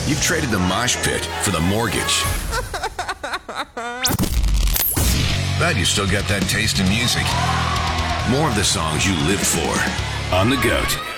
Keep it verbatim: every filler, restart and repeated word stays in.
You've traded the mosh pit for the mortgage. But you still got that taste in music. More of the songs you live for on The GOAT.